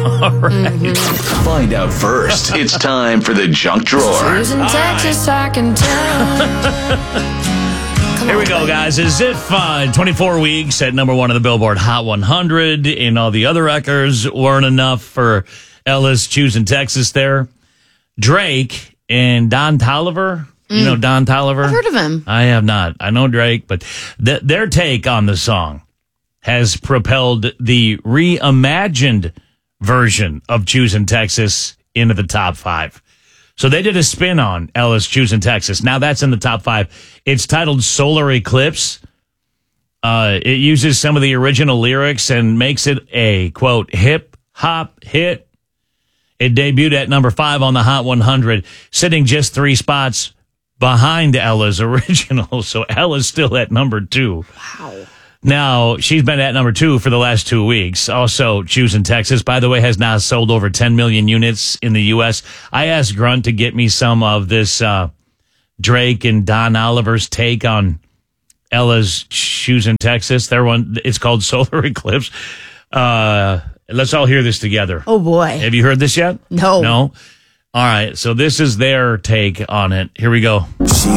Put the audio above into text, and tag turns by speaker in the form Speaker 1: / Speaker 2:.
Speaker 1: All right.
Speaker 2: Find out first. It's time for the junk drawer.
Speaker 3: Choosing Texas, I can tell.
Speaker 1: Here we go, guys. As if 24 weeks at number one of the Billboard Hot 100 and all the other records weren't enough for Ellis choosing Texas there. Drake and Don Toliver. You know Don Toliver?
Speaker 3: I've heard of him.
Speaker 1: I have not. I know Drake, but their take on the song has propelled the reimagined version of Choosing Texas into the top 5. So they did a spin on Ellis Choosing Texas. Now that's in the top 5. It's titled Solar Eclipse. It uses some of the original lyrics and makes it a, quote, hip-hop hit. It debuted at number 5 on the Hot 100, sitting just 3 spots behind Ella's original. So Ella's still at number 2.
Speaker 3: Wow.
Speaker 1: Now, she's been at number 2 for the last 2 weeks. Also, Choosing Texas, by the way, has now sold over 10 million units in the U.S. I asked Grunt to get me some of this Drake and Don Toliver's take on Ella's Choosing Texas. Their one, it's called Solar Eclipse. Let's all hear this together.
Speaker 3: Oh, boy.
Speaker 1: Have you heard this yet?
Speaker 3: No.
Speaker 1: No? All right, so this is their take on it. Here we go.